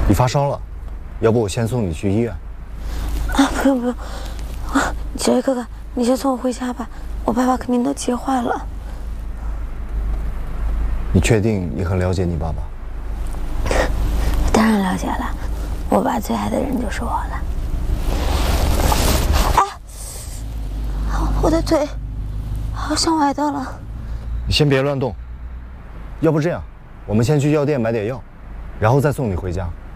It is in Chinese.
你发烧了，要不我先送你去医院？ 啊，不用不用，杰瑞哥哥，你先送我回家吧，我爸爸肯定都急坏了。 你确定你很了解你爸爸？ 当然了解了，我爸最爱的人就是我了。哎，我的腿好像崴到了。 你先别乱动，要不这样，我们先去药店买点药，然后再送你回家。